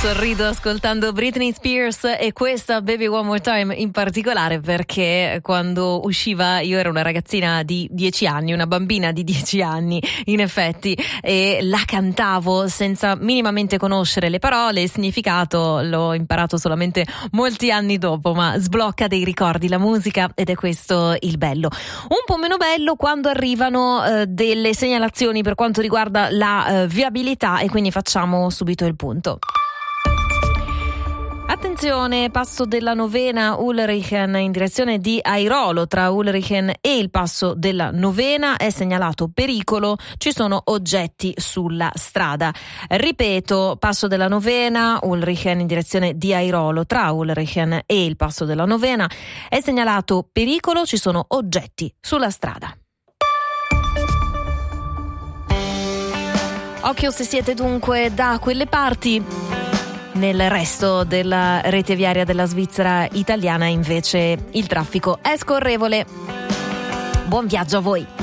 Sorrido ascoltando Britney Spears e questa Baby One More Time in particolare perché quando usciva io ero una ragazzina di 10 anni, una bambina di 10 anni in effetti, e la cantavo senza minimamente conoscere le parole, il significato l'ho imparato solamente molti anni dopo, ma sblocca dei ricordi la musica ed è questo il bello. Un po' meno bello quando arrivano delle segnalazioni per quanto riguarda la viabilità e quindi facciamo subito il punto. Attenzione, passo della Novena Ulrichen in direzione di Airolo, tra Ulrichen e il passo della Novena è segnalato pericolo, ci sono oggetti sulla strada. Ripeto, passo della Novena Ulrichen in direzione di Airolo, tra Ulrichen e il passo della Novena è segnalato pericolo, ci sono oggetti sulla strada. Occhio se siete dunque da quelle parti. Nel resto della rete viaria della Svizzera italiana invece il traffico è scorrevole. Buon viaggio a voi!